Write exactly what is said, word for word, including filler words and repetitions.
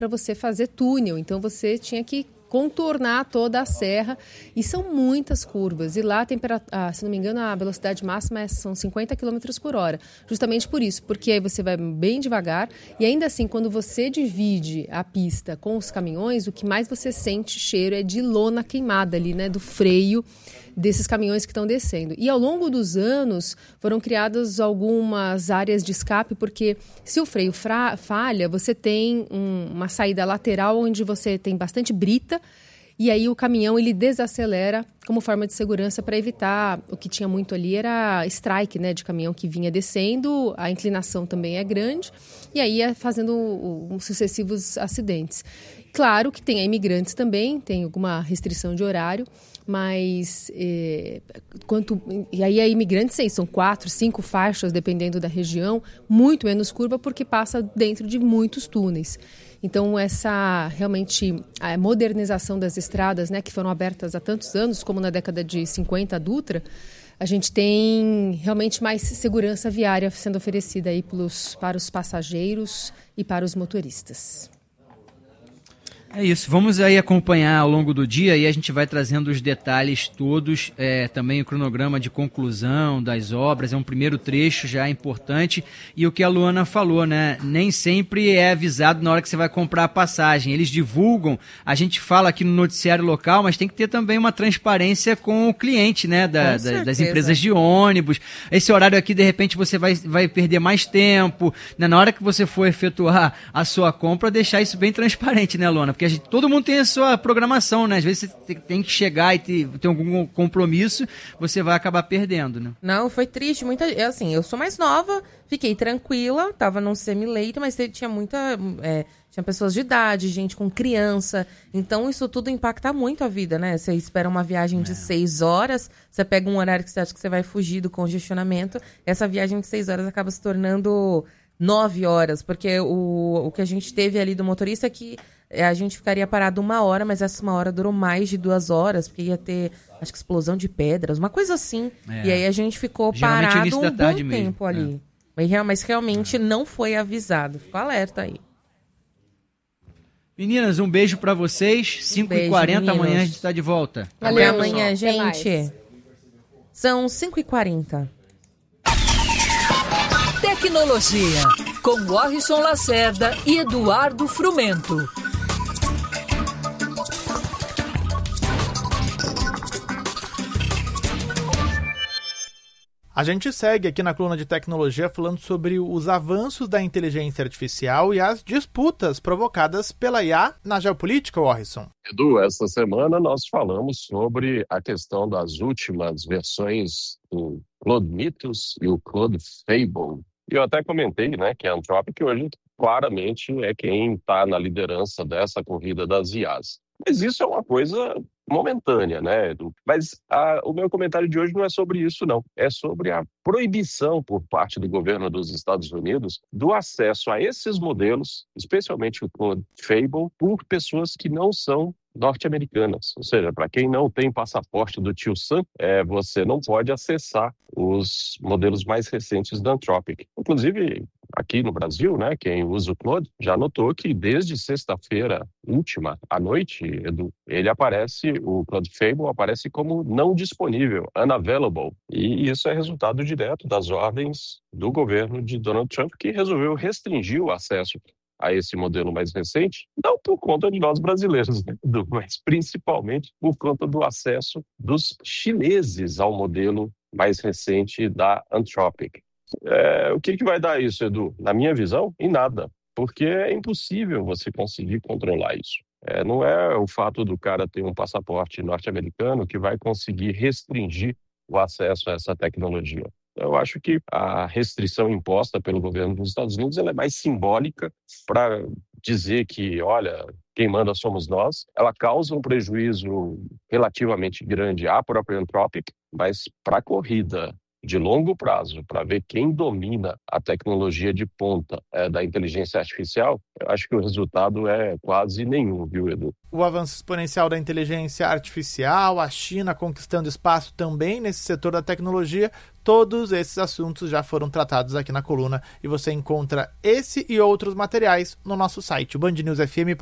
para você fazer túnel. Então você tinha que contornar toda a serra, e são muitas curvas, e lá a temperatura, ah, se não me engano, a velocidade máxima é, são cinquenta quilômetros por hora, justamente por isso, porque aí você vai bem devagar, e ainda assim, quando você divide a pista com os caminhões, o que mais você sente cheiro é de lona queimada ali, né, do freio desses caminhões que estão descendo. E ao longo dos anos foram criadas algumas áreas de escape, porque se o freio fra- falha, você tem um, uma saída lateral onde você tem bastante brita, e aí o caminhão ele desacelera como forma de segurança para evitar, o que tinha muito ali era strike, né, de caminhão que vinha descendo, a inclinação também é grande, e aí é fazendo um, sucessivos acidentes. Claro que tem imigrantes também, tem alguma restrição de horário, mas é, quanto, e aí a imigrantes sim, são quatro, cinco faixas, dependendo da região, muito menos curva, porque passa dentro de muitos túneis. Então, essa realmente a modernização das estradas, né, que foram abertas há tantos anos, como na década de cinquenta, a Dutra, a gente tem realmente mais segurança viária sendo oferecida aí pelos, para os passageiros e para os motoristas. É isso, vamos aí acompanhar ao longo do dia e a gente vai trazendo os detalhes todos, é, também o cronograma de conclusão das obras, é um primeiro trecho já importante, e o que a Luana falou, né, nem sempre é avisado na hora que você vai comprar a passagem, eles divulgam, a gente fala aqui no noticiário local, mas tem que ter também uma transparência com o cliente, né, da, da, das empresas de ônibus, esse horário aqui de repente você vai, vai perder mais tempo, né, na hora que você for efetuar a sua compra, deixar isso bem transparente, né, Luana? Porque a gente, todo mundo tem a sua programação, né? Às vezes você tem que chegar e ter, ter algum compromisso, você vai acabar perdendo, né? Não, foi triste. Muita, assim, eu sou mais nova, fiquei tranquila, tava num semi-leito, mas tinha muita... É, tinha pessoas de idade, gente com criança. Então, isso tudo impacta muito a vida, né? Você espera uma viagem de é. seis horas, você pega um horário que você acha que você vai fugir do congestionamento. Essa viagem de seis horas acaba se tornando nove horas, porque o, o que a gente teve ali do motorista é que a gente ficaria parado uma hora, mas essa uma hora durou mais de duas horas, porque ia ter, acho que explosão de pedras, uma coisa assim. É. E aí a gente ficou Geralmente parado um bom mesmo. tempo ali. É. Mas, real, mas realmente é. não foi avisado. Ficou alerta aí. Meninas, um beijo pra vocês. cinco e quarenta, amanhã a gente tá de volta. Valeu, até amanhã, gente. São cinco e quarenta. Tecnologia, com Warrison Lacerda e Eduardo Frumento. A gente segue aqui na coluna de tecnologia falando sobre os avanços da inteligência artificial e as disputas provocadas pela I A na geopolítica, Warrison. Edu, essa semana nós falamos sobre a questão das últimas versões do Claude Mythos e o Claude Fable. E eu até comentei, né, que a Anthropic hoje claramente é quem está na liderança dessa corrida das I As. Mas isso é uma coisa momentânea, né, Edu? Mas a, o meu comentário de hoje não é sobre isso, não. É sobre a proibição por parte do governo dos Estados Unidos do acesso a esses modelos, especialmente o Claude Fable, por pessoas que não são norte-americanas. Ou seja, para quem não tem passaporte do tio Sam, é, você não pode acessar os modelos mais recentes da Anthropic. Inclusive, aqui no Brasil, né, quem usa o Claude já notou que desde sexta-feira última à noite, Edu, ele aparece, o Claude Fable aparece como não disponível, unavailable. E isso é resultado direto das ordens do governo de Donald Trump, que resolveu restringir o acesso a esse modelo mais recente, não por conta de nós brasileiros, né, Edu, mas principalmente por conta do acesso dos chineses ao modelo mais recente da Anthropic. É, o que, que vai dar isso, Edu? Na minha visão, em nada, porque é impossível você conseguir controlar isso. É, não é o fato do cara ter um passaporte norte-americano que vai conseguir restringir o acesso a essa tecnologia. Eu acho que a restrição imposta pelo governo dos Estados Unidos ela é mais simbólica para dizer que, olha, quem manda somos nós. Ela causa um prejuízo relativamente grande à própria Anthropic, mas para a corrida de longo prazo, para ver quem domina a tecnologia de ponta é, da inteligência artificial, eu acho que o resultado é quase nenhum, viu, Edu? O avanço exponencial da inteligência artificial, a China conquistando espaço também nesse setor da tecnologia, Todos esses assuntos já foram tratados aqui na coluna e você encontra esse e outros materiais no nosso site, o band news f m